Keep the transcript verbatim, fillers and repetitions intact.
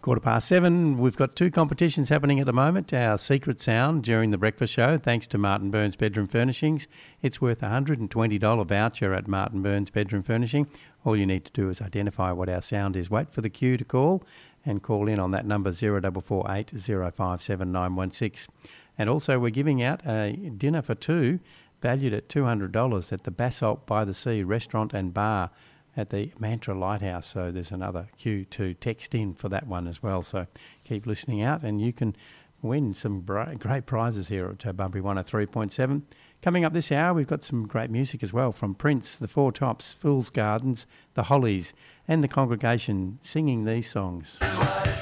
Quarter past seven. We've got two competitions happening at the moment. Our Secret Sound during the breakfast show, thanks to Martin Burns Bedroom Furnishings. It's worth a one hundred twenty dollars voucher at Martin Burns Bedroom Furnishing. All you need to do is identify what our sound is. Wait for the cue to call and call in on that number zero four four eight zero five seven nine one six. And also we're giving out a dinner for two valued at two hundred dollars at the Basalt by the Sea Restaurant and Bar at the Mantra Lighthouse. So there's another cue to text in for that one as well. So keep listening out and you can win some bra- great prizes here at uh, Bunbury one oh three point seven. Coming up this hour, we've got some great music as well from Prince, the Four Tops, Fool's Gardens, the Hollies and the Congregation singing these songs.